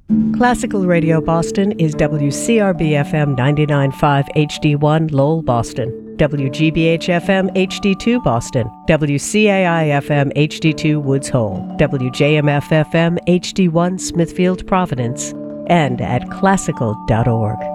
Classical Radio Boston is WCRB-FM 99.5 HD1 Lowell, Boston, WGBH-FM HD2 Boston, WCAI-FM HD2 Woods Hole, WJMF-FM HD1 Smithfield, Providence, and at classical.org.